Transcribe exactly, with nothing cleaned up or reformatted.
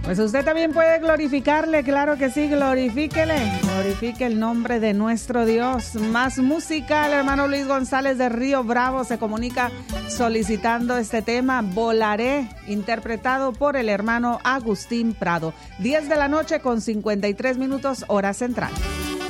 Pues usted también puede glorificarle, claro que sí, glorifíquele, glorifique el nombre de nuestro Dios. Más música, el hermano Luis González de Río Bravo se comunica solicitando este tema, Volaré, interpretado por el hermano Agustín Prado. diez de la noche con cincuenta y tres minutos, hora central.